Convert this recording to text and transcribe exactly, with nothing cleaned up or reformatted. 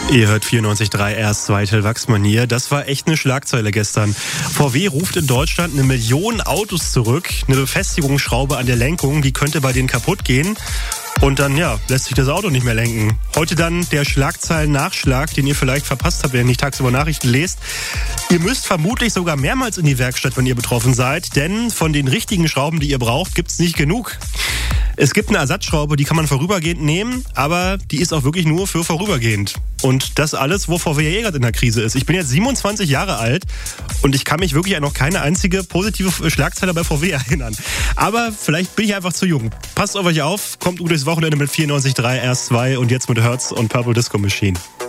Ihr hört vierundneunzig Komma drei R S zwei, Till Wachsmann hier. Das war echt eine Schlagzeile gestern. V W ruft in Deutschland eine Million Autos zurück. Eine Befestigungsschraube an der Lenkung, die könnte bei denen kaputt gehen. Und dann, ja, lässt sich das Auto nicht mehr lenken. Heute dann der Schlagzeilen-Nachschlag, den ihr vielleicht verpasst habt, wenn ihr nicht tagsüber Nachrichten lest. Ihr müsst vermutlich sogar mehrmals in die Werkstatt, wenn ihr betroffen seid. Denn von den richtigen Schrauben, die ihr braucht, gibt's nicht genug. Es gibt eine Ersatzschraube, die kann man vorübergehend nehmen, aber die ist auch wirklich nur für vorübergehend. Und das alles, wo V W ja gerade in der Krise ist. Ich bin jetzt siebenundzwanzig Jahre alt und ich kann mich wirklich an noch keine einzige positive Schlagzeile bei V W erinnern. Aber vielleicht bin ich einfach zu jung. Passt auf euch auf, kommt gut durchs Wochenende mit vierundneunzig Komma drei R S zwei und jetzt mit Hertz und Purple Disco Machine.